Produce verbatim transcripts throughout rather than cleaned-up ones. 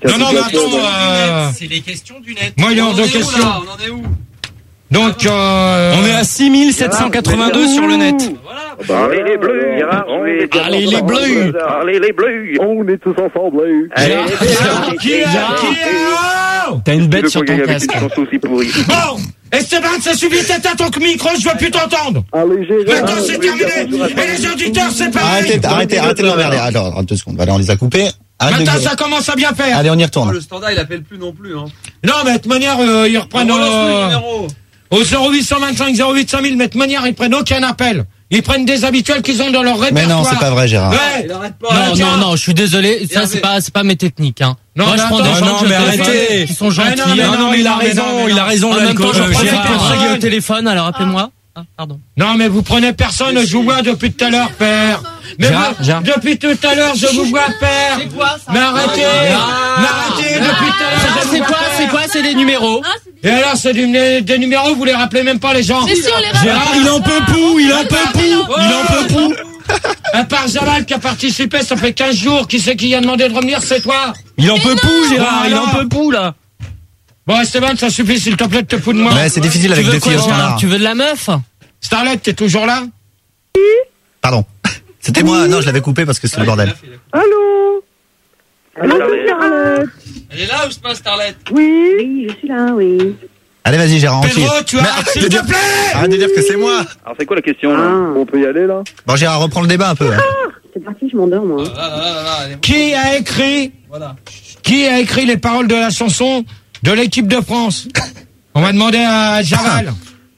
Non, non, mais attends, euh... c'est les questions du net. Moi, il y a deux questions. Là, on en est où? Donc, euh... on est à six mille sept cent quatre-vingt-deux sur le net. Voilà. Bah, allez les bleus, Gérard, allez les bleus, allez les bleus, on est tous ensemble. Gérard, qui est là? Qui est? T'as une bête sur ton casque. Bon, Esteban, ça suffit, t'éteins ton micro, je veux plus t'entendre. Allez, Gérard. Maintenant, c'est terminé. Et les auditeurs, c'est pareil. Arrêtez, arrêtez, arrêtez de l'emmerder. Alors, deux secondes. Allez, on les a coupés. Maintenant, ça commence à bien faire. Allez, on y retourne. Le standard, il appelle plus non plus, hein. Non, mais de toute manière, euh, ils reprennent euh, au zéro huit cent vingt-cinq zéro huit cinq mille, mais de toute manière, ils prennent aucun appel. Ils prennent des habituels qu'ils ont dans leur répertoire. Mais non, c'est pas vrai, Gérard. Ouais. Non, non, non, je suis désolé. Ça, c'est pas, c'est pas mes techniques, hein. Non, moi, je prends des gens que je téléphone, qui sont gentils. Non, non, mais il a raison, il a raison, En même temps, je profite Gérard. pour draguer au téléphone, alors appelez-moi. Ah, pardon. Non, mais vous prenez personne, je vous vois depuis tout à l'heure, père. Mais Gérard, vous, Gérard. depuis tout à l'heure, je vous vois, père. C'est quoi, ça? Mais arrêtez. Mais arrêtez, depuis tout à l'heure. Ça, je c'est vous quoi, vois, c'est père. quoi, c'est des numéros? Et alors, c'est du- des numéros, vous les rappelez même pas, les gens. Mais si, on les rappelle. Gérard, il en peut pou, il en peut pou, il en peut pou. À part Jamal qui a participé, ça fait quinze jours. Qui c'est qui a demandé de revenir? C'est toi. Il en peut pou, Gérard, il en Voilà. peut pou, là. Bon, Esteban, ça suffit, s'il te plaît, de te fous de moi. Mais c'est difficile Tu avec veux deux filles quoi, au Gérard? standard. Tu veux de la meuf? Starlet, t'es toujours là? Pardon. C'était moi, non, je l'avais coupé parce que c'est le bordel. Allô. Allô, Charlotte. Elle est là ou c'est pas Starlet? Oui. Oui, je suis là, oui. Allez, vas-y, Gérard, on Pedro, tire. tu Mais as, arrête s'il de te dire- plaît. Arrête de dire que c'est moi. Alors c'est quoi la question là? Ah. On peut y aller, là? Bon, Gérard, reprends le débat un peu. hein. C'est parti, je m'endors, moi. Là, là, là, là, elle est- Qui a écrit, Voilà. qui a écrit les paroles de la chanson de l'équipe de France? On va demander à Javal.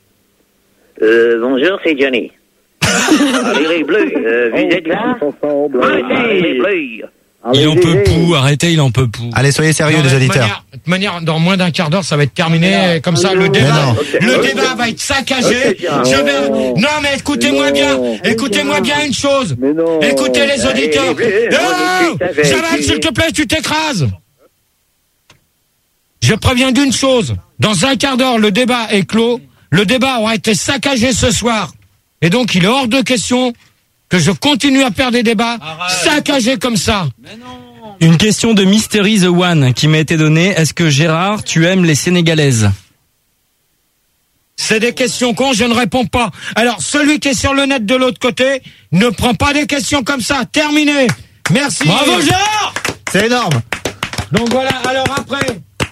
Euh, bonjour, c'est Johnny. Allez les bleus, euh, vous êtes là? Ensemble. Allez les bleus. Il en peut pou, arrêtez, il en peut pou. Allez, soyez sérieux, Non, les de toute auditeurs. manière- De toute manière, dans moins d'un quart d'heure, ça va être terminé. Comme ça, le débat, non. le Ok. débat va être saccagé. Ok, Gérard. Je vais, non, mais écoutez-moi Mais bien. non. Écoutez-moi bien une chose. Mais non. Écoutez les Allez, auditeurs. les bleus, on Oh, discute avec Javal, qui? s'il te plaît, tu t'écrases. Je préviens d'une chose. Dans un quart d'heure, le débat est clos. Le débat aura été saccagé ce soir. Et donc, il est hors de question que je continue à faire des débats saccagés comme ça. Mais non. Une question de Mystery the One qui m'a été donnée. Est-ce que Gérard, tu aimes les Sénégalaises? C'est des questions cons, je ne réponds pas. Alors, celui qui est sur le net de l'autre côté, ne prend pas des questions comme ça. Terminé. Merci. Bravo, Gérard! C'est énorme. Donc voilà, alors après.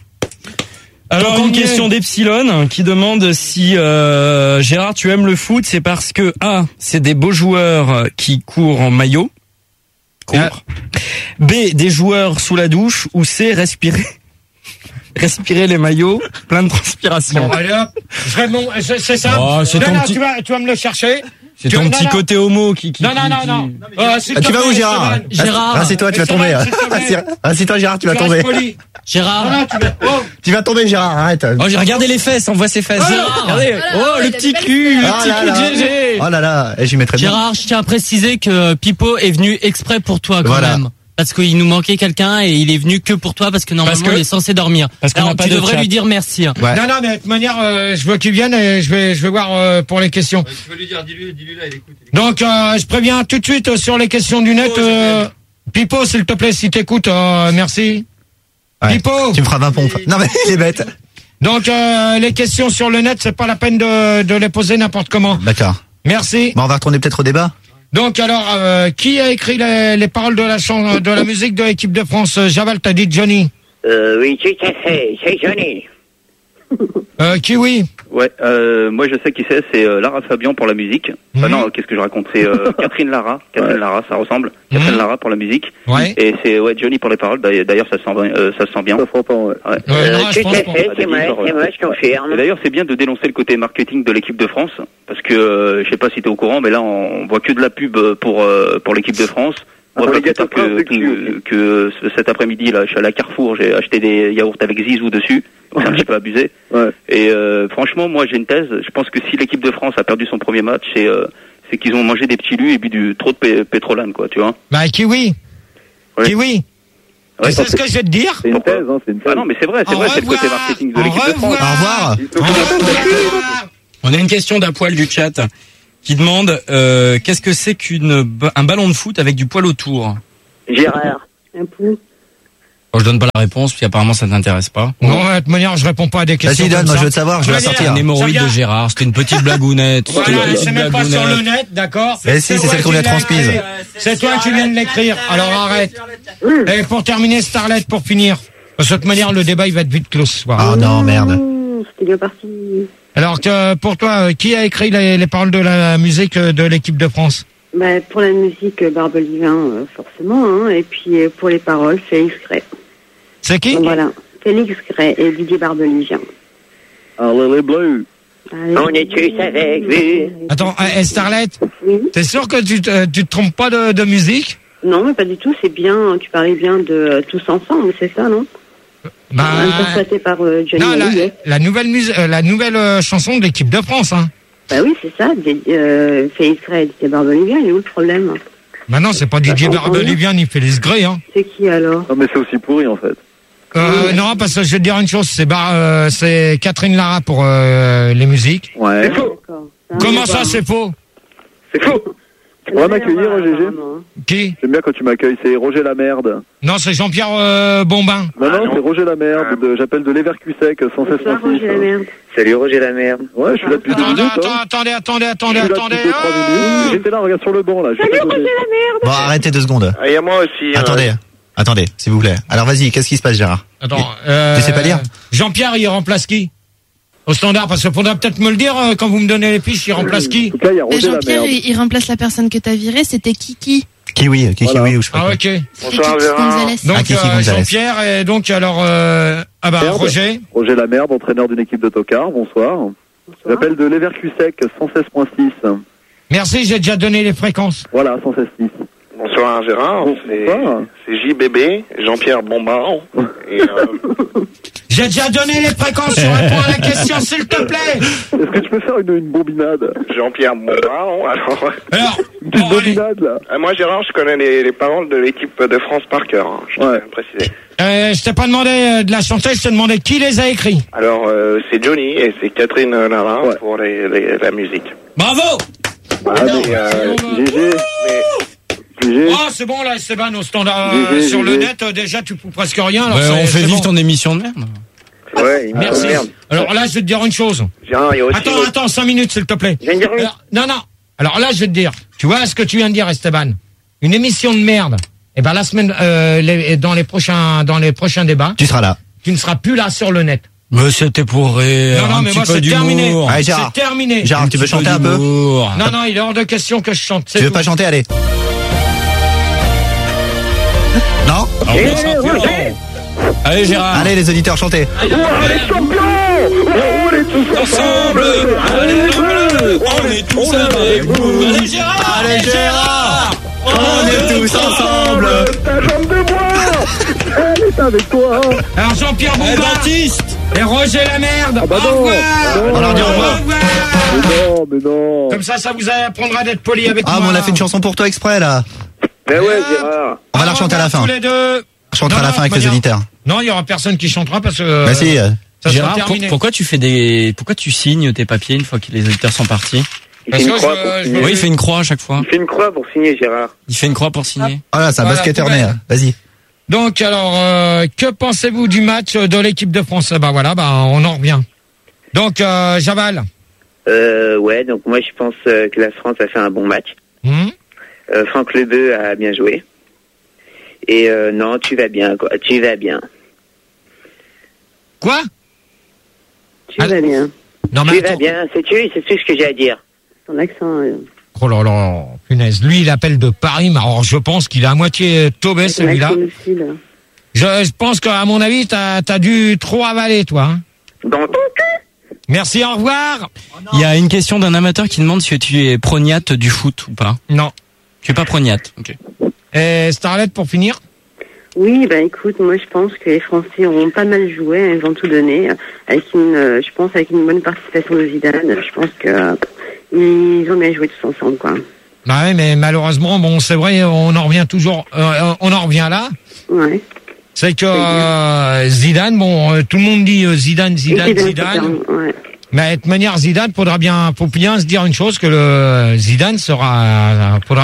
Alors, Donc, on une y question est. d'Epsilon qui demande si euh, Gérard, tu aimes le foot, c'est parce que A, c'est des beaux joueurs qui courent en maillot. Courent. B, des joueurs sous la douche. Ou C, respirer. Respirer les maillots, plein de transpiration. Bon, allez hop. Je réponds, c'est c'est ça. Oh, c'est non, ton non, petit- tu vas, tu vas me le chercher. C'est Tu- ton non, petit non. côté homo qui... qui Non, non, qui- non, qui- non. Euh, s'il Ah, te tu vas plaît, où, Gérard? Esteban. Gérard. Assieds-toi, tu vas Esteban, tomber. s'il te plaît. Assis- Assis-toi, Gérard, tu vas restes tomber. poli. Gérard. Voilà, tu vas. Oh. Tu vas tomber, Gérard, arrête. Oh, j'ai regardé les fesses, on voit ses fesses. Gérard. Regardez. Voilà, Oh, ouais, le il a petit des belles cul, le Ah petit là cul là. de G G. Oh là là, et j'y mettrais bien. Gérard, je tiens à préciser que Pipo est venu exprès pour toi quand Voilà. même. Parce qu'il nous manquait quelqu'un et il est venu que pour toi parce que normalement Parce que- il est censé dormir. parce qu'on Alors n'a pas tu de devrais chat. lui dire merci. hein. Ouais. Non, non, mais de toute manière, euh, je veux qu'il vienne et je vais, je vais voir euh, pour les questions. Ouais, tu veux lui dire, dis-lui, dis-lui là, il écoute. il écoute. Donc, euh, je préviens tout de suite euh, sur les questions du net. Pipo, s'il te Euh, Pipo, s'il te plaît, si t'écoutes, euh, merci. Ouais. Pipo. Tu me feras vingt pompes. Non, mais il est bête. Donc, euh, les questions sur le net, c'est pas la peine de, de les poser n'importe comment. D'accord. Merci. Bon, on va retourner peut-être au débat. Donc, alors, euh, qui a écrit les, les paroles de la chan- de la musique de l'équipe de France? Javal, t'as dit Johnny. Euh, oui, tout à fait, c'est Johnny. Euh, Kiwi. Ouais, euh, moi je sais qui c'est, c'est euh, Lara Fabian pour la musique. Enfin Mhm. non, qu'est-ce que je raconte, c'est euh, Catherine Lara, Catherine Lara, ça ressemble. Catherine Mhm. Lara pour la musique. Ouais. Et c'est ouais Johnny pour les paroles. D'ailleurs d'ailleurs, ça se sent, euh, ça se sent bien. Ça fera pas, ouais. Ouais. Ouais, Euh, non, je tout pense à pas. fait, Ah, c'est moi, des c'est moi, je confirme. Et d'ailleurs, c'est bien de dénoncer le côté marketing de l'équipe de France, parce que euh, je sais pas si t'es au courant, mais là on voit que de la pub pour euh, pour l'équipe de France. Moi, Ah, pas les plus tard gâteaux que, Prince de que, que ce- cet après-midi là, je suis allé à Carrefour, j'ai acheté des yaourts avec Zizou dessus. C'est un petit peu abusé. Ouais. Et euh, franchement, moi j'ai une thèse. Je pense que si l'équipe de France a perdu son premier match, c'est euh, c'est qu'ils ont mangé des petits lus et bu du trop de pé- pétrolane, quoi, tu vois. Bah, Kiwi. Ouais. Kiwi. Ouais, Tu sais ce que je vais te dire? C'est une Pourquoi thèse, hein, c'est une thèse. Ah non, mais c'est vrai, c'est Au vrai, c'est le côté revoir. marketing de Au l'équipe de France. revoir. Au revoir. Au revoir. On a une question d'un poil du chat qui demande euh, qu'est-ce que c'est qu'une ba- un ballon de foot avec du poil autour? Gérard. Un pou. Bon, je donne pas la réponse, puis apparemment ça t'intéresse pas. Non, de toute manière, je réponds pas à des questions. Vas-y, donne, comme moi ça. je veux te savoir, je vais la Allez, sortir. Un hémorroïde Ça de vient. Gérard, c'était une petite blagounette. C'était Voilà, une c'est petite même pas sur le blagounette. net, d'accord? Mais si, c'est toi celle qu'on qui lui a l'as transmise. écrit. C'est toi qui viens de l'écrire. Alors arrête. Et pour terminer, Starlet, pour finir. De toute manière, le débat, il va être vite clos ce soir. Ah non, merde. Mmh, C'était bien parti. Alors, que, pour toi, euh, qui a écrit les, les paroles de la musique euh, de l'équipe de France? Bah, pour la musique, euh, Barbelivin, euh, forcément, hein, et puis euh, pour les paroles, Félix Gray. C'est qui? Donc, voilà, Félix Gray et Didier Barbelivien. Allez les bleus. Allez. On est tous avec vous. Attends, euh, Starlet, Oui. t'es sûr que tu te, tu te trompes pas de, de musique? Non, mais pas du tout, c'est bien, tu parlais bien de euh, Tous Ensemble, c'est ça, non? Bah, Interprété par euh, Johnny non, la, Hallyday. la nouvelle mus- euh, la nouvelle euh, chanson de l'équipe de France, hein. Bah oui, c'est ça, des- euh, Félix Gray et Didier Barbelivien, il est où le problème? Maintenant, c'est pas Didier Bah, Barbelivien ni Félix Gray, hein. C'est qui alors? Non mais c'est aussi pourri en fait. Euh, non, parce que je vais te dire une chose, c'est Bar- euh, c'est Catherine Lara pour euh, les musiques. Ouais. D'accord. Comment ça, c'est faux? C'est faux. Tu pourras m'accueillir, Gégé? Qui? J'aime bien quand tu m'accueilles, c'est Roger Lamerde. Non, c'est Jean-Pierre euh, Bombin. Non, non, c'est Roger Lamerde, de, j'appelle de Leverkusen, cent seize Bonsoir, point six. Roger Lamerde. Salut Roger la merde. Ouais, je suis là depuis deux Attendez, minutes. attends, Hein. attendez, attendez, attendez, Je suis là attendez. depuis deux, trois minutes. euh, J'étais là, regarde sur le banc là. je sais Salut pas Roger quoi dire. Lamerde. Bon, arrêtez deux secondes. Ah, il y a moi aussi. Attendez, attendez, s'il vous plaît. Alors vas-y, qu'est-ce qui se passe, Gérard? Attends, euh, Tu sais pas lire? Jean-Pierre, il remplace qui? Au standard, parce qu'il faudra peut-être me le dire euh, quand vous me donnez les fiches, il remplace En qui? tout cas, il y a Mais Roger Jean-Pierre, Lamerde. il, il remplace la personne que t'as virée, c'était Kiki. Kiwi, Kiki, Voilà. oui, ou je sais pas. Ah, quoi. ok. C'était Bonsoir, Kiki Gérard. Gonzalez. Donc, Ah, Kiki euh, Gonzalez. Jean-Pierre, et donc, alors, euh, ah bah, Merde. Roger. Roger Lamerde, entraîneur d'une équipe de tocard, bonsoir. J'appelle de Leverkusen, cent seize point six. Merci, j'ai déjà donné les fréquences. Voilà, cent seize point six. Bonsoir Gérard, c'est Bonsoir. c'est J B B, Jean-Pierre Bombard. Et, euh, J'ai déjà donné les fréquences, je réponds à la question, s'il te plaît. Est-ce que tu peux faire une, une bombinade? Jean-Pierre Bombard. Alors, Alors, Une petite bon, allez. bombinade là. euh, moi Gérard, je connais les, les paroles de l'équipe de France par cœur. Hein, je tiens Ouais. à le préciser. Euh, je t'ai pas demandé euh, de la chanter, je t'ai demandé qui les a écrits. Alors, euh, c'est Johnny et c'est Catherine Lara Ouais. pour les, les- la musique. Bravo. Ah, mais, euh, Gégé, Mais Gégé, Ah, c'est bon, là, Esteban, au standard, G G, euh, sur le G G. net, euh, déjà, tu peux presque rien. Alors Ouais, c'est- on fait c'est vivre bon. ton émission de merde. Ouais, il me Merci. merde. Alors là, je vais te dire une chose. Gérard, il y a aussi Attends, votre- attends, cinq minutes, s'il te plaît. Je viens de dire oui. Alors, non, non. Alors là, je vais te dire. Tu vois ce que tu viens de dire, Esteban? Une émission de merde. Eh ben, la semaine, euh, les- dans les prochains, dans les prochains débats, Tu seras là. tu ne seras plus là sur le net. Mais c'était pour rire. Non, non, un mais petit moi, peu c'est terminé. d'humour. Allez, Gérard. C'est terminé. Gérard, tu veux petit peu chanter un peu? d'humour. Non, non, il est hors de question que je chante. c'est Tu veux tout. pas chanter? Allez. Non? Ah, on chante plus. Allez Gérard. Allez, les auditeurs, chantez. Ensemble, allez les bleus, on est tous avec vous. Allez Gérard, Allez, Gérard. On est tous ensemble. ta jambe de bois. Elle est avec toi. Alors, Jean-Pierre Eh, Bombard dentiste. et Roger la merde. Ah bah Au non. revoir. Non. On leur dit au revoir. Au revoir. Mais non, mais non. Comme ça, ça vous apprendra d'être poli avec Ah, moi. mais on a fait une chanson pour toi exprès, là. Ben ouais, Gérard. On va la chanter à la fin. Tous les deux. On chantera à Non, la non, fin avec de les manière- auditeurs. Non, il y aura personne qui chantera parce que. euh, Bah si. euh, Ça sera Gérard, pour- terminé. pourquoi tu fais des, pourquoi tu signes tes papiers une fois que les auditeurs sont partis? Il Parce fait une que croix je- pour je signer. me- Oui, il fait une croix à chaque fois. Il fait une croix pour signer, Gérard. Il fait une croix pour signer. Voilà, c'est un Voilà, basketteur poubelle. né. hein. Vas-y. Donc, alors, euh, que pensez-vous du match de l'équipe de France? Bah voilà, bah on en revient. Donc, euh, Javal. Euh, ouais, donc moi je pense euh, que la France a fait un bon match. Hmm Euh, Franck Lebeu a bien joué. Et euh, non, tu vas bien, quoi. Tu vas bien. Quoi? Tu Ah, vas bien. Non, mais Tu attends. vas bien, c'est tu, c'est tout ce que j'ai à dire. Ton accent. euh, Oh là là, punaise. Lui, il appelle de Paris, mais alors je pense qu'il est à moitié tombé, ton celui-là. accent aussi, là. Je, je pense qu'à mon avis, t'as as dû trop avaler, toi. Hein. Dans ton cul. Merci, au revoir. Il y a une question d'un amateur qui demande si tu es prognate du foot ou pas. Non. Tu es pas prognate. Ok. Et Starlet, pour finir? Oui, ben écoute, moi je pense que les Français auront pas mal joué, hein, ils ont tout donné, euh, avec une, euh, je pense avec une bonne participation de Zidane. Je pense que euh, ils ont bien joué tous ensemble, quoi. Bah oui, mais malheureusement, bon, c'est vrai, on en revient toujours, euh, on en revient là. Ouais. C'est que euh, Zidane, bon, euh, tout le monde dit euh, Zidane, Zidane, Et Zidane. Ouais. Mais de toute manière, Zidane, faudra bien, faut bien se dire une chose que le Zidane sera, faudra bien,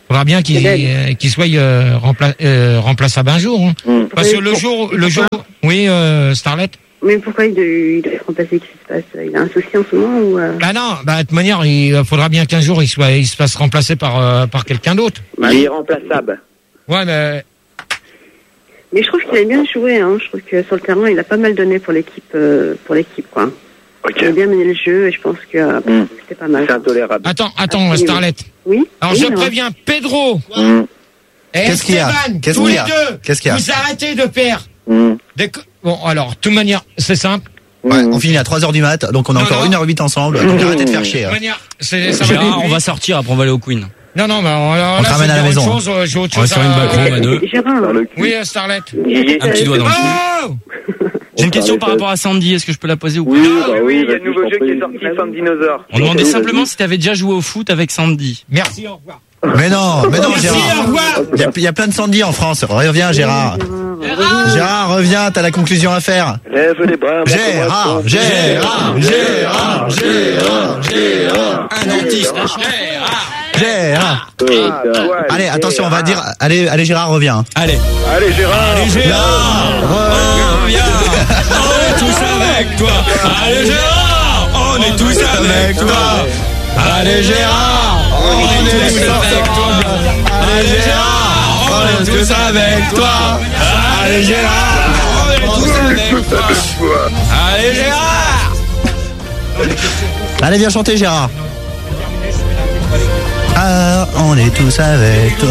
faudra bien qu'il euh, qu'il soit euh, rempla- euh, remplaçable un jour. Hein. Mm. Parce que le jour, le jour, oui, euh, Starlet. Mais pourquoi il doit, il doit être remplacé? Qu'est-ce qui se passe? Il a un souci en ce moment ou euh... Bah non, bah de toute manière, il faudra bien qu'un jour il soit, il se fasse remplacer par euh, par quelqu'un d'autre. Il est remplaçable. Ouais, mais. Mais je trouve qu'il a bien joué. Hein. Je trouve que sur le terrain, il a pas mal donné pour l'équipe, euh, pour l'équipe, quoi. Okay. Il a bien mené le jeu et je pense que euh, mm. c'était pas mal. C'est intolérable. Attends, attends, Starlet. Oui. Alors oui, je non. préviens Pedro. Mm. Et Qu'est-ce qu'il y a Esteban, Qu'est-ce tous qu'il y les a deux, Qu'est-ce qu'il y a vous arrêtez de faire. Mm. Des co- Bon, alors, de toute manière, c'est simple. Ouais, on finit à trois heures du mat, donc on a Non, encore non. une heure huit ensemble. Donc arrêtez de faire chier. De hein. toute manière, c'est, ça va Gérard, aller on va vite. sortir, après on va aller au Queen. Non, non, mais alors, On là, te je ramène vais à la dire autre maison. chose, euh, j'ai autre On va chose sur une à... backroom à deux. Gérard, Oui, euh, Starlet. Un petit doigt dans le cul. Oh J'ai une question par rapport à Sandy, est-ce que je peux la poser ou pas? Oui, Ah bah oui, oui, il y a vas-y, le nouveau je jeu t'en qui est prie. sorti, Fan Dinosaur. On demandait Vas-y. simplement si t'avais déjà joué au foot avec Sandy. Merci, au revoir. Mais non, mais non, Merci, au Gérard. revoir. Il y, a, il y a plein de Sandy en France. Reviens, Gérard. Gérard, reviens, t'as la conclusion à faire. Lève les bras. Gérard, Gérard, Gérard, Gérard, Gérard. Un dentiste. Gérard. Ah, Allez, attention, on va dire. Allez, allez, Gérard, reviens. Allez. Allez, Gérard. Allez, Gérard. Reviens. On est tous avec toi. Allez, Gérard. On est tous avec toi. Allez, Gérard. On est tous avec toi. Allez, Gérard. On est tous avec toi. Allez, Gérard. On est tous avec toi. Allez, Gérard. Allez, viens chanter, Gérard. Ah, on est tous avec toi.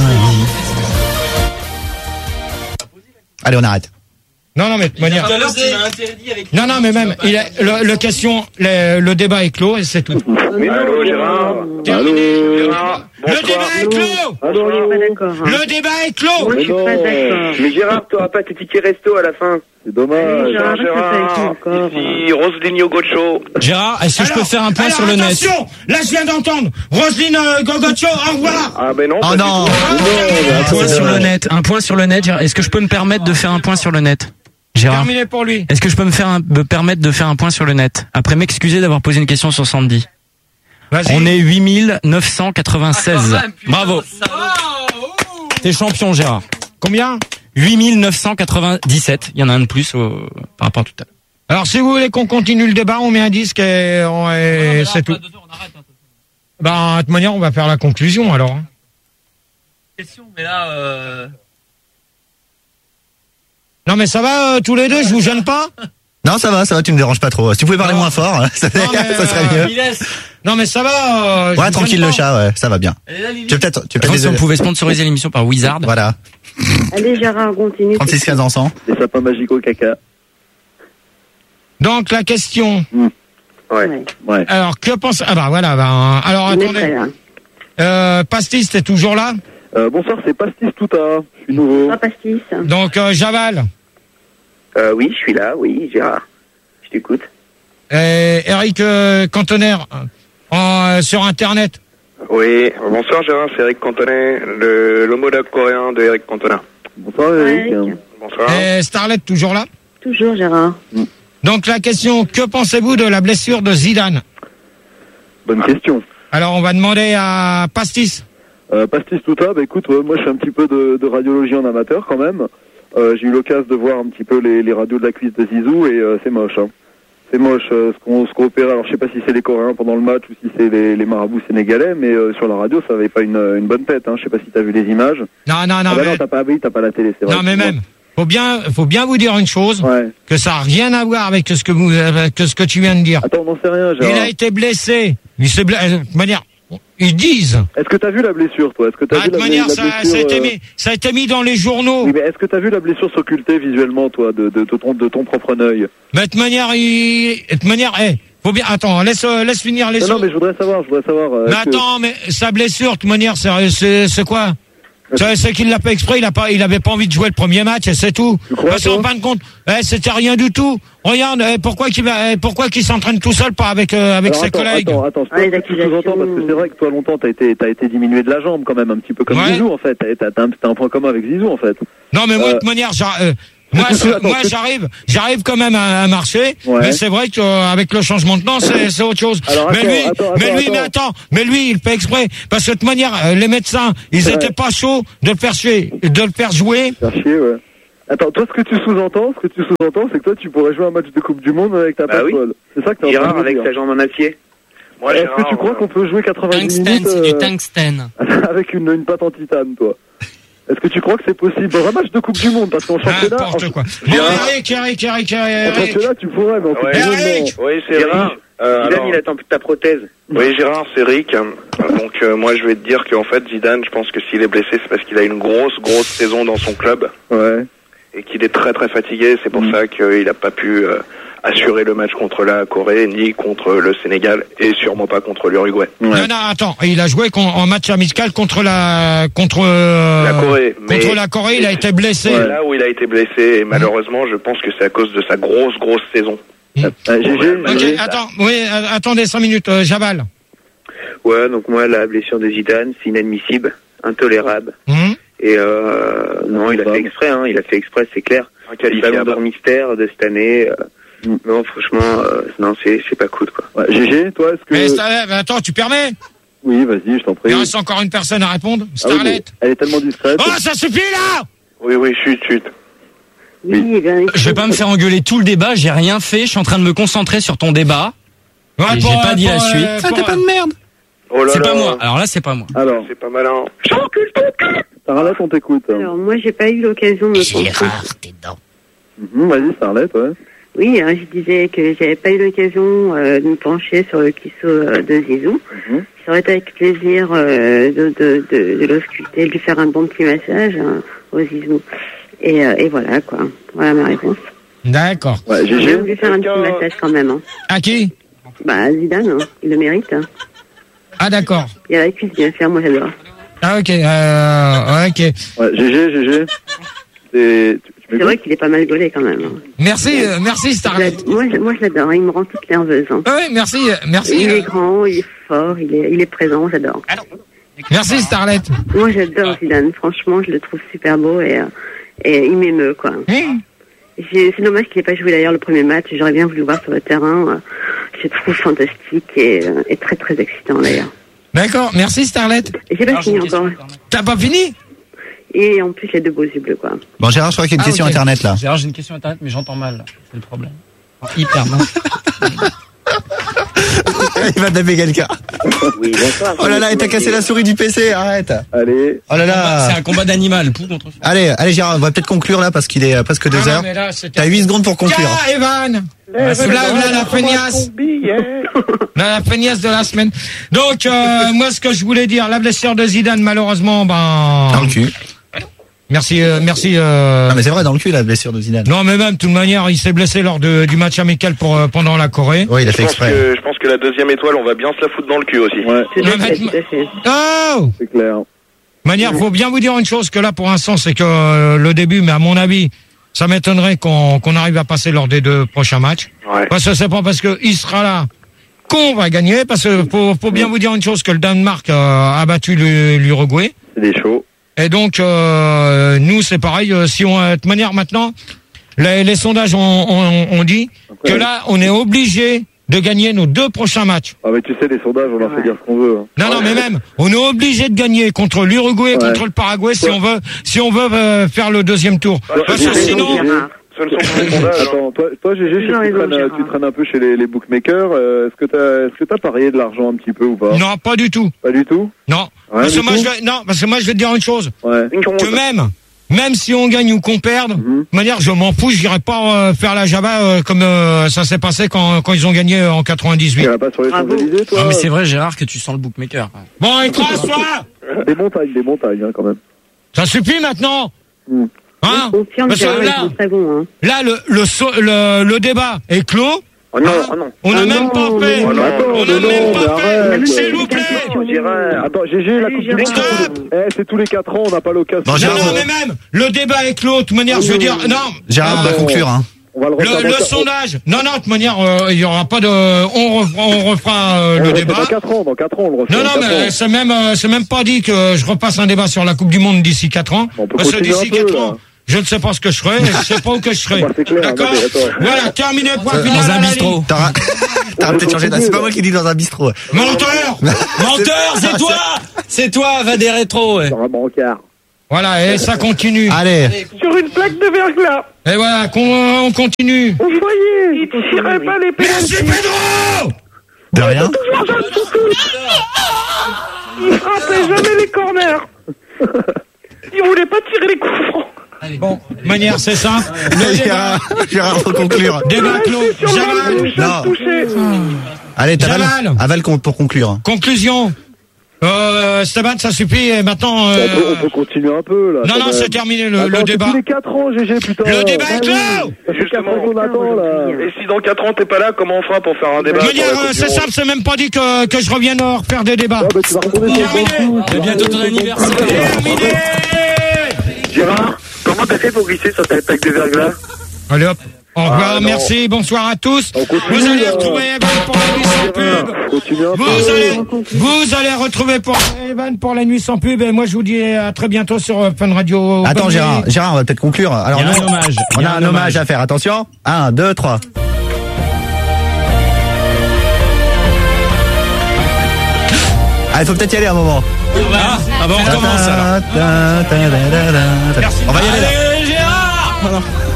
Allez, on arrête. Non, non, mais de toute manière... Tout à l'heure, tu m'as interdit avec. Non, non, mais même, il a, le, le question, le, le débat est clos et c'est tout. Allô, Gérard. Terminé. Le débat, Gérard. le débat est clos. Je suis pas d'accord. hein. Le débat est clos. Moi, je suis pas d'accord. Mais Gérard, t'auras pas tes tickets resto à la fin. C'est dommage. Gérard, arrête de faire avec toi encore. Ici, Roseligno Gocho. Gérard, est-ce que je peux Alors, faire un point alors, sur le net? attention, là je viens d'entendre Roselyne euh, Gogocho, au revoir. Ah, ben non. Oh pas du non. tout. Un point sur le net. Un point sur le net. Gérard. Est-ce que je peux me permettre de faire un point sur le net? Gérard. Terminé pour lui. Est-ce que je peux me faire un, me permettre de faire un point sur le net? Après m'excuser d'avoir posé une question sur Sandy. Vas-y. On est huit mille neuf cent quatre-vingt-seize. Ah, quand même, putain, Bravo. salaud. T'es champion, Gérard. Combien? huit mille neuf cent quatre-vingt-dix-sept. Il y en a un de plus au, par rapport à tout à l'heure. Alors si vous voulez qu'on continue le débat, on met un disque et, on, et c'est tout. Ben, de toute manière, on va faire la conclusion alors. hein. Question, mais là, euh... Non mais ça va euh, tous les deux, je vous gêne pas? Non, ça va, ça va, tu me déranges pas trop. Si tu pouvais parler Non. moins fort, ça, Non, mais, ça serait euh, mieux. il laisse. Non mais ça va. Euh, je Ouais, vous tranquille gêne le pas. chat, ouais, ça va bien. Elle est là, Lily. Tu veux peut-être, tu peux Par contre, si on peut-être, pouvait sponsoriser l'émission par Wizard. voilà, Allez, Gérard, continue. trente-six quinze ensemble. Des sapins magiques au caca. Donc la question. Ouais. Ouais. Alors que pense Ah bah voilà. Ben, alors On est prêt, attendez. là. Euh, Pastis, t'es toujours là? Euh, bonsoir, c'est Pastis Touta. Je suis nouveau. Ah, pastis. Donc euh, Javal. Euh, oui, je suis là, oui, Gérard. Je t'écoute. Et Eric euh, Cantoner en, euh, sur Internet. Oui, bonsoir Gérard, c'est Eric Cantonet, le- l'homologue coréen de Eric Cantona. Bonsoir, Eric. Eric. Bonsoir. Et Starlet toujours là. Toujours, Gérard. Donc la question, que pensez-vous de la blessure de Zidane? Bonne question. Alors on va demander à Pastis. Euh, Pastis Touta, bah écoute, ouais, moi je fais un petit peu de, de radiologie en amateur quand même. Euh, j'ai eu l'occasion de voir un petit peu les, les radios de la cuisse de Zizou et euh, c'est moche. Hein. C'est moche euh, ce qu'on ce qu'on opérait. Alors je sais pas si c'est les Coréens pendant le match ou si c'est les, les marabouts sénégalais, mais euh, sur la radio ça avait pas une, une bonne tête. Hein. Je sais pas si t'as vu les images. Non non non ah bah mais, non, t'as pas, oui, t'as pas la télé, c'est vrai. non, mais même. Faut bien, faut bien vous dire une chose, Ouais. que ça a rien à voir avec ce que vous, avec ce que tu viens de dire. Attends, on n'en sait rien, Gérard. Il a été blessé. Il s'est blessé. De toute manière, ils disent. Est-ce que t'as vu la blessure, toi? Est-ce que t'as Ah, vu de la, manière, la ça, blessure ça a été euh, mis, ça a été mis dans les journaux. Oui, mais est-ce que t'as vu la blessure s'occulter visuellement, toi, de, de, de ton, de ton propre œil? Mais de toute manière, il, de toute manière, eh, faut bien. Attends, laisse, euh, laisse finir les. Non, non, choses. mais je voudrais savoir, je voudrais savoir. euh, Mais est-ce que- attends, mais sa blessure, de toute manière, c'est, c'est, c'est quoi? C'est, c'est qu'il l'a pas exprès, il a pas, il avait pas envie de jouer le premier match et c'est tout. Tu crois, Parce qu'en toi fin de compte, eh, c'était rien du tout. Regarde, eh, pourquoi qu'il va, eh, pourquoi qu'il s'entraîne tout seul, pas avec, euh, avec Alors, ses attends, collègues. Attends, attends, c'est Ah, les pas ce que tu accusations. sous-entends, parce que c'est vrai que toi, longtemps, t'as été, t'as été diminué de la jambe, quand même, un petit peu comme Ouais. Zizou, en fait. T'as, t'as, t'as un, t'as un point commun avec Zizou, en fait. Non, mais moi, Euh, de toute manière, genre, euh, Moi, moi, j'arrive, j'arrive quand même à, à marcher, ouais. mais c'est vrai qu'avec le changement de temps, c'est, c'est autre chose. Alors, mais attends, lui, attends, mais attends, lui, mais attends, mais lui, il fait exprès, parce que de toute manière, les médecins, ils ouais. étaient pas chauds de le faire chier, de le faire jouer. Faire chier, ouais. Attends, toi, ce que tu sous-entends, ce que tu sous-entends, c'est que toi, tu pourrais jouer un match de Coupe du Monde avec ta bah oui. passe-ball. C'est ça que t'es en train de avec dire. sa jambe en acier. Moi, Est-ce Gérard, que tu crois qu'on peut jouer quatre-vingt-dix tungsten, minutes c'est euh, du tungstène. avec une, une patte en titane, toi? Est-ce que tu crois que c'est possible dans un match de Coupe du Monde? Parce qu'en championnat... N'importe quoi. Bon, Eric, Eric, Eric, Eric. En championnat, tu pourrais, mais en Coupe Ouais. du Monde, Eric non. Oui, c'est Gérard, Euh, Zidane, alors- il attend ta prothèse. Oui, Gérard, c'est Rick. Donc euh, moi, je vais te dire qu'en fait, Zidane, je pense que s'il est blessé, c'est parce qu'il a une grosse, grosse saison dans son club. Ouais. Et qu'il est très, très fatigué. C'est pour Mm. ça qu'il n'a pas pu euh, assurer le match contre la Corée, ni contre le Sénégal, et sûrement pas contre l'Uruguay. Ouais. Non, non, attends, il a joué con, en match amical contre la, contre, euh, La Corée. contre mais la Corée, il a été blessé. c'est là où il a été blessé. Et malheureusement, je pense que c'est à cause de sa grosse, grosse saison. Euh, G G, Ok, G G. attends, oui, euh, attendez cinq minutes, euh, Jabal. Ouais, donc moi, la blessure de Zidane, c'est inadmissible, intolérable. Hum Et euh, non, il a fait exprès, hein, il a fait exprès, c'est clair. Le Inqualifiable. ballon d'or mystère de cette année, euh, Mm. non, franchement, euh, non, c'est, c'est pas cool, quoi. Ouais, G G, toi, est-ce que... Mais Star- attends, tu permets? Oui, vas-y, je t'en prie. Il reste encore une personne à répondre. Ah oui, Starlet. mais elle est tellement discrète. Oh, ça suffit là! Oui, oui, chut, chut. Oui, eh bien, Je vais pas me faire engueuler tout le débat, j'ai rien fait, je suis en train de me concentrer sur ton débat. Ouais, Et pour, j'ai pas euh, dit la pour, suite. euh, Ça, pour, t'es pas euh, de merde. Oh là C'est là. pas moi. Alors là, c'est pas moi. Alors, C'est pas malin. Starlet, on t'écoute. hein. Alors, moi, j'ai pas eu l'occasion de me pencher. tes dents. Mhm, vas-y, Starlet, ouais. Oui, hein, je disais que j'avais pas eu l'occasion euh, de me pencher sur le kisso euh, de Zizou. Mhm. Ça aurait été avec plaisir euh, de, de, de, de l'ausculter, de lui faire un bon petit massage hein, au Zizou. Et, euh, et voilà, quoi. Voilà ma réponse. D'accord. Ouais, G J'ai G. voulu faire un petit massage quand même. Hein. À qui? Bah, Zidane, hein, il le mérite. Hein. Ah, d'accord. Il a la cuisse bien faire, moi j'adore. Ah, ok, euh, ok. Ouais, G G, G G. C'est... tu- tu C'est vrai qu'il est pas mal gaulé quand même. Hein. Merci, euh, merci, Je Starlet. l'ad- moi, je, moi, je l'adore, hein, il me rend toute nerveuse. Hein. Ah oui, merci, euh, merci. Il euh, est grand, il est fort, il est, il est présent, j'adore. Merci, Starlet. Moi, j'adore Zidane. Franchement, je le trouve super beau et, euh, et il m'émeut, quoi. Hum. J'ai- C'est dommage qu'il n'ait pas joué d'ailleurs le premier match. J'aurais bien voulu le voir sur le terrain. euh, Je le trouve fantastique et, euh, et très, très excitant d'ailleurs. D'accord, merci, Starlet. Et j'ai pas fini encore. T'as pas fini? Et en plus, il a deux beaux yeux bleus, quoi. Bon, Gérard, je crois qu'il y a une Ah, question ok. internet là. Gérard, j'ai une question internet, mais j'entends mal. C'est le problème. Enfin, hyper mal. Il va taper quelqu'un. Oui, bonsoir. Oh là là, et t'as cassé la souris du P C, arrête. Allez. Oh là là. C'est un combat d'animal, pou contre fou. Allez, allez Gérard, on va peut-être conclure là parce qu'il est euh, presque deux Ah non, heures. mais là, c'était- T'as huit secondes pour conclure. Tiens, Evan! Là, là, la feignasse. Là, la feignasse de la semaine. Donc, euh, moi, ce que je voulais dire, la blessure de Zidane, malheureusement, ben... Dans le cul. Merci, euh, merci. Euh... Non mais c'est vrai, dans le cul la blessure de Zidane. Non, mais même, de toute manière, il s'est blessé lors de, du match amical pour, euh, pendant la Corée. Oui, il a Je fait pense, exprès. que, je pense que la deuxième étoile, on va bien se la foutre dans le cul aussi. Ouais, Tout à Non, fait, mais- tout à fait. Oh! c'est clair. De manière, faut bien vous dire une chose, que là, pour l'instant, c'est que euh, le début, mais à mon avis, ça m'étonnerait qu'on qu'on arrive à passer lors des deux prochains matchs. Ouais. Parce que c'est pas parce qu'il sera là qu'on va gagner, parce que faut, faut bien vous dire une chose, que le Danemark euh, a battu le- l'Uruguay. C'est des shows. Et donc, euh, nous, c'est pareil. euh, Si on, de toute manière, maintenant, les, les sondages ont, ont, ont dit que là, on est obligé de gagner nos deux prochains matchs. Ah, mais tu sais, les sondages, on leur fait dire ce qu'on veut. hein. Non, non, mais même, on est obligé de gagner contre l'Uruguay et Ouais. contre le Paraguay si on veut, si on veut euh, faire le deuxième tour. Ouais, Parce j'ai que raison, sinon, Gérard. Ce ne sont pas les sondages. hein. Attends, toi, toi G G, je sais Toujours que tu raison, traînes, euh, Gérard. tu traînes un peu chez les, les bookmakers. euh, Est-ce que t'as, est-ce que t'as parié de l'argent un petit peu ou pas? non, pas du tout. Pas du tout? Non. Rien Parce que du moi, tout je vais, non, parce que moi, je vais te dire une chose. Ouais. Que même, même si on gagne ou qu'on perde, Mhm. de manière, je m'en fous, j'irai pas euh, faire la Java euh, comme euh, ça s'est passé quand, quand ils ont gagné euh, en Tu quatre-vingt-dix-huit. iras pas sur les Bravo. Champs-Élysées, toi? Non, mais c'est vrai, Gérard, que tu sens le bookmaker. Bon, écrase-toi. Des montagnes, des montagnes, hein, quand même. Ça suffit maintenant. Mm. Hein? Je confirme, Parce que Gérard, là, ils sont très bons. Hein. là, le, le, so- le, le débat est clos. Oh non, oh non. On n'a Ah même non, pas fait. mais non, On n'a attends, même mais non, pas mais fait. arrête. S'il vous plaît. Gérard. Attends, G G, la Allez, Coupe du Gérard. Monde. Stop. Eh, c'est tous les quatre ans, on n'a pas l'occasion. Bon, Non, Gérard, non, mais même, le débat est clos. De toute manière, je veux dire, non. Gérard, on va Euh, conclure hein. On va le refaire. Le, dans le quatre- sondage. Non, non, de toute manière, euh, il y aura pas de. On refera, on refera euh, on le le refait débat. Dans quatre ans, dans quatre ans, on le refait. Non, dans non, quatre mais ans. c'est même, euh, c'est même pas dit que je repasse un débat sur la Coupe du Monde d'ici quatre ans. On peut Parce que continuer d'ici un peu, quatre là. ans, je ne sais pas ce que je ferai, je sais pas où que je serai. Bah, c'est clair, D'accord? non, mais attends. Voilà, terminé, point Euh, final. Dans un à la bistrot. ligne. T'auras, t'auras peut-être changé d'âge. C'est pas moi qui dis dans un bistrot. Menteur! Menteur, c'est toi! C'est toi, va des rétros, ouais. Dans un brancard. Voilà, et ça continue. Allez. Sur une plaque de verglas. Et voilà, qu'on- on continue. Au foyer. Il tirait pas les Merci pénaltys. Pedro! De rien. Toujours dans le toutou. Il frappait jamais les corners. Il voulait pas tirer les coups francs. Bon, manière, c'est simple. Le débat, Gérard, Gérard, faut conclure. débat clos. Jamal, Non. Allez, t'avales. Jamal. Avale con- pour conclure. conclusion. Euh, Esteban, ça suffit, et maintenant, On, peut, euh, on peut continuer un peu, là. non, quand non, même. c'est terminé le, Attends, le c'est débat. tous les quatre ans, G G, putain. Le débat est Ah oui. clos! Ça fait quatre Justement. ans qu'on attend, là. Et si dans quatre ans t'es pas là, comment on fera pour faire un débat De sur manière, la Coupe euh, du c'est Monde simple, c'est même pas dit que, que je revienne en refaire des débats. Ah, bah, tu vas retourner sur le Terminé. banc. C'est bientôt ton anniversaire. Terminé! Gérard, comment t'as fait pour glisser sur ta plaque de verglas? Allez hop. Au revoir, Ah, non. merci, bonsoir à tous. On continue, Vous allez là. retrouver Evan pour la nuit sans pub. Continue un peu. Vous allez, vous allez retrouver pour Evan pour la nuit sans pub. Et moi, je vous dis à très bientôt sur euh, Fun Radio. Attends, Bonne Gérard, nuit. Gérard, on va peut-être conclure. Alors, Il y a nous, un hommage. on Il y a un hommage à faire. Attention. Un, deux, trois. Allez, faut peut-être y aller un moment. Ah, ah bah on recommence alors. Ta, ta, ta, ta, ta, ta. Merci. On va y aller là. Allez, Gérard!